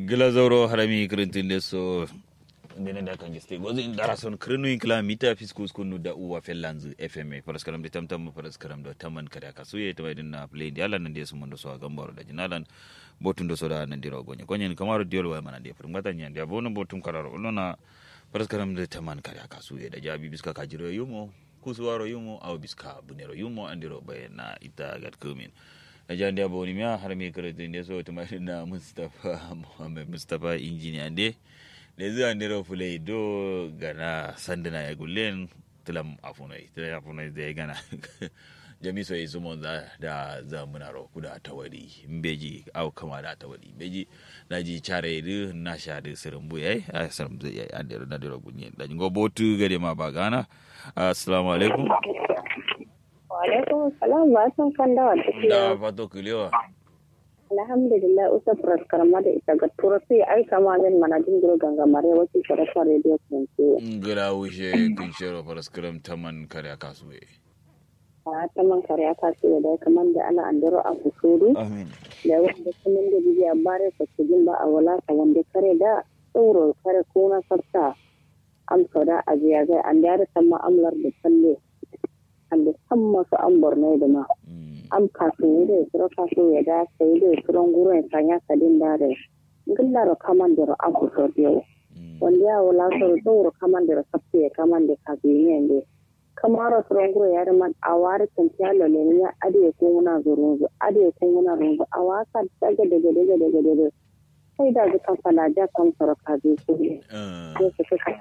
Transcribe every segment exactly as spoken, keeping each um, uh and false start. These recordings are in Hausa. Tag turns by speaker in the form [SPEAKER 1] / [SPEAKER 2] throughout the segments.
[SPEAKER 1] Glazoro harami krintin leso ndene da kan geste gozi indara son krinu inkla mita fiskus kunu da uwa fellanzu F M paras karam de tamtam paras karam do tamman kada kasuye to idin na play di ala nande sumo ndo so gambaro da jinalan botun do so da nande ro gonye gonye kamaro diol wa mana de fur ngata nyande abono botum kararo onona paras karam de tamman kada kasuye da jabi biska kajiro yumo kusuwaro yumo aw biska bunero yumo andiro bayna ita gat kumin ajande aboni miya har mi kare ne so to na Mustafa Muhammad Mustafa engineer de le zuwa ndiro fulai do gana sandana ya gulen tulam afunai tulam afunai da gana jami so yi sumo da da zamunaro kuda tawari mbeji au kama da tawari beji naji chare du na sha de sirumbu yayi a sarum zai yayi andiro na diro gunye da ngo botu gare ma bagana assalamu alaikum
[SPEAKER 2] wa alaikum assalam ba san kan da wata
[SPEAKER 1] da fato kulewa
[SPEAKER 2] alhamdulillah usa praskarma da ita ga turasi ai kama zan mana dingiro gangamare wasu sharafa radio kunce
[SPEAKER 1] ngira wuce kun shero praskaram taman kare kasuwe
[SPEAKER 2] a taman kare kasuwe da kaman da ana andaro a kusuri
[SPEAKER 1] amin
[SPEAKER 2] da wanda kuma da biya bare ko cikin ba a wala ka wanda kare da tsoro kare ko na sarta amsa da ajiya ga an da sama amlar da talle an da samma su an borne da ma am kasu da sura kasu ya da sai da suran gurin sanya sadin da da gilla ro kamandiro abu so dio wanda ya wala so to kamandiro sabte kamande kasu yende kamara suran gurin ya da man awari tantialo ne ya ade ko na zurunzu ade ko na runzu awaka daga daga daga daga daga sai da ga kafala da kan sura kasu so ne sai ka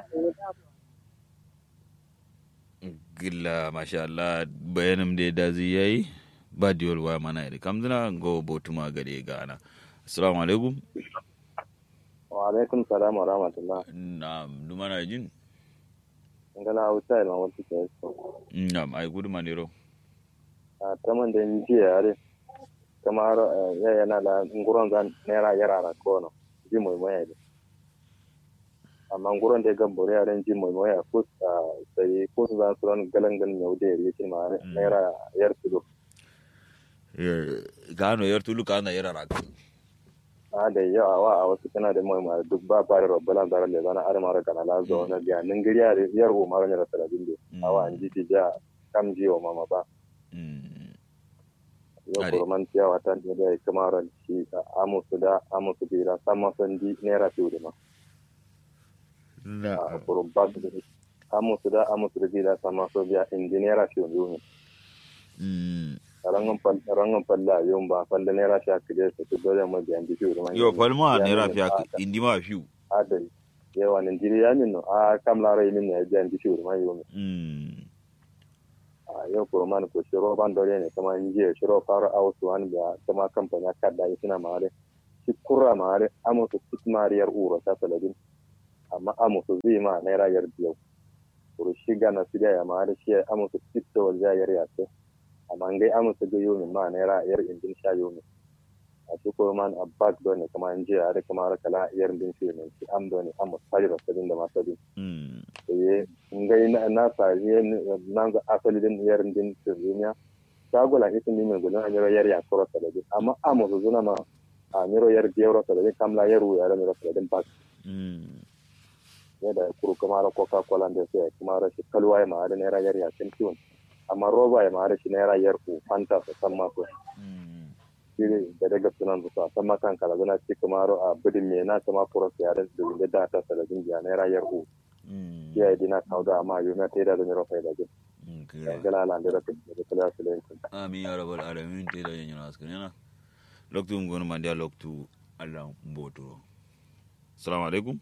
[SPEAKER 1] gilla masha Allah bayanin da dazi yayi ba diol wa mana iri kamzina go botuma gade gana assalamu alaikum
[SPEAKER 3] wa alaikum salam wa rahmatullah
[SPEAKER 1] na'am dumana jin
[SPEAKER 3] ngala hausa ila wata ke
[SPEAKER 1] na'am ai gudu manero
[SPEAKER 3] a taman da ji yare kamar ya yana da nguron zan naira yarara kono ji mai mai amma nguron da gambore yaren ji mai mai ko sai ko zan suran galangan yau da yake ma naira yar tudu
[SPEAKER 1] gano yar tulu kana yara raka
[SPEAKER 3] a da yawa a wasu kana da mai mai duk ba bare rabbala da ralle zana ar mara kana la zo na biya nin giriya da yar go mara ne rasala dinde awa an ji ja kam ji o mama ba yo kurman tiya wata da da kamar shi amu su da amu su dira sama sandi naira tudu ma na kurban ba amu su da amu su dira sama so biya injinera tudu ne rangan pal rangan palla yom ba palla nera sha kide to dole mo bi andi fiu man
[SPEAKER 1] yo palma nera fi indi ma fiu
[SPEAKER 3] adai yawa nan jiri ya min no a kam la rai min ne bi andi fiu man yom
[SPEAKER 1] mm
[SPEAKER 3] a yo ko man ko shiro ban dole ne kama inji shiro faro auto an ba kama kamfani kadda isina mare shi kurra mare amo to mariyar uro ta saladin amma amo to zai ma nera yar biyo ko shi gana siga ya mare shi amo to tito wal yar ya ce amma ngai amsa ga yomi ma naira yar indin sha yomi a cikin man abbas don ne kuma inji a da kuma kala yar indin shi ne shi am don ne amma sai da sadin da masadi mm eh ngai na na sai nan ga asali din yar indin shi ne sagola ita ne mai gudan yar yar ya kora sadin amma amma su zuna ma a miro yar biyar sadin kamla yar ru yar miro sadin ba mm ya da kuru kuma coca cola da sai kuma rashi kalwaye ma da naira yar ya tin tiwon amma roba ya mare shi naira yar ku fanta ta san ma ko shi da daga sunan su san ma kan kala zana ci kamar a budin me na sama furo ya da da da ta salajin ya naira yar ku ya yi dina kauda amma yau na taida da miro faida ji gala la da da kala salen
[SPEAKER 1] amin ya rabbal alamin taida yin yana askan yana loktu ngon mandia loktu Allah mboto assalamu alaikum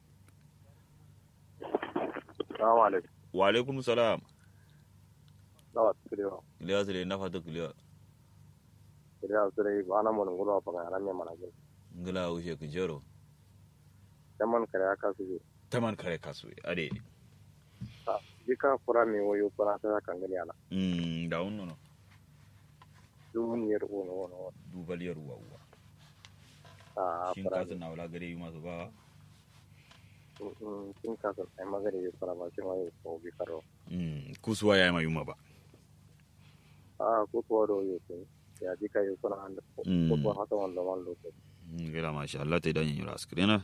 [SPEAKER 3] assalamu alaikum
[SPEAKER 1] wa alaikum salam
[SPEAKER 3] dawa kulewa
[SPEAKER 1] kulewa sile na fata kulewa
[SPEAKER 3] kulewa sile bana mon ngoro pa kana me mana gel
[SPEAKER 1] ngala ushe kunjero
[SPEAKER 3] taman kare aka su
[SPEAKER 1] taman kare kasu ade
[SPEAKER 3] ah dika pura me woyo pura ta kan gani ala
[SPEAKER 1] mm da unno no
[SPEAKER 3] dun yer wono wono
[SPEAKER 1] du baliyar uwa uwa
[SPEAKER 3] ah
[SPEAKER 1] shin kasu na wala gare yi masu ba
[SPEAKER 3] mm shin kasu ai magare yi pura ba shin wayo ko bi karo
[SPEAKER 1] mm kusuwa yayi mayuma ba
[SPEAKER 3] ah ko to do yo ya dika yo sana anda ko ko hata wanda wanda
[SPEAKER 1] gila masha Allah te danyen yura askrena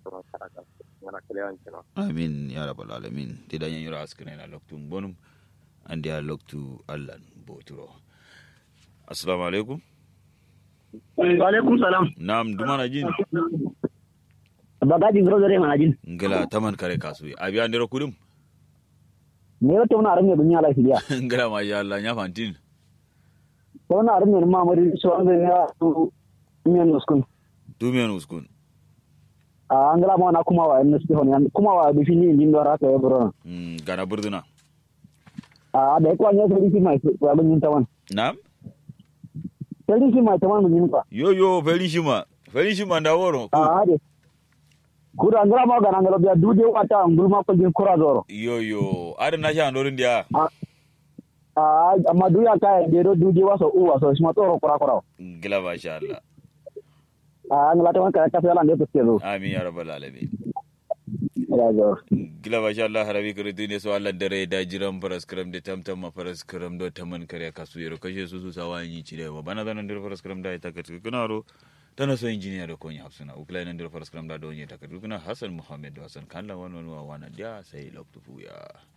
[SPEAKER 1] amin ya rabbal alamin te danyen yura askrena loktu bonum andi ya loktu Allah boturo assalamu alaikum
[SPEAKER 4] wa alaikum salam
[SPEAKER 1] nam dumana jin
[SPEAKER 4] bagaji gro dare mana jin
[SPEAKER 1] ngala taman kare kasu abi andero kudum
[SPEAKER 4] ne wato na arme dunya la fiya
[SPEAKER 1] ngala masha Allah nya fantin
[SPEAKER 4] ko na arme ma mari so an ga to men uskun
[SPEAKER 1] tu men uskun
[SPEAKER 4] a angala mo na kuma wa en sti hon kuma wa bi fini din do rata e bro
[SPEAKER 1] mm gana burduna
[SPEAKER 4] a da ko anya so di mai ko abin yin tawan
[SPEAKER 1] nam
[SPEAKER 4] sai shi mai tawan mun ko
[SPEAKER 1] yo yo felishima felishima ndaworo
[SPEAKER 4] a de kura angala mo ga angala biya duje wata ngulma ko jin kura zoro
[SPEAKER 1] yo yo ada na sha ndorin dia
[SPEAKER 4] a amma duya kai de do duje waso uwa so shi ma toro kura kura
[SPEAKER 1] ngila masha Allah
[SPEAKER 4] a angala tawan ka ka fela ne to zo
[SPEAKER 1] amin ya rabbal alamin
[SPEAKER 4] ya zo
[SPEAKER 1] gila masha Allah harabi kare ne so Allah dare da jiran paraskram da tamtam ma paraskram do taman kare kasu yero kashe su su sawani cire ba bana zanan dir paraskram da ita katu kunaro tana so engineer da konya hafsuna uklai nan dir paraskram da donye ta katu kuna Hassan Muhammad Hassan kan la wannan wa wana dia sai loktu ya